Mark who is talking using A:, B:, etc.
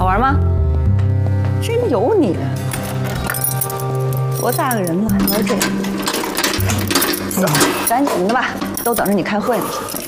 A: 玩吗？真有你！多大个人了还玩这个？走，赶紧的吧，都等着你开会呢。